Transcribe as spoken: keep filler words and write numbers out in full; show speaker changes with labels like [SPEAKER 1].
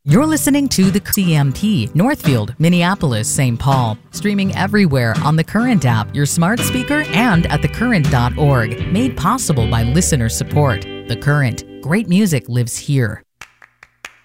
[SPEAKER 1] You're listening to the C M P, Northfield, Minneapolis, Saint Paul. Streaming everywhere on the Current app, your smart speaker, and at the current dot org. Made possible by listener support. The Current. Great music lives here.